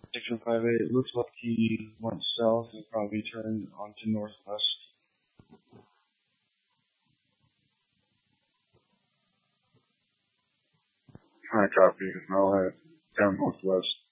658 looks like he went south and probably turned onto northwest. Hi, copy. I'll head down northwest.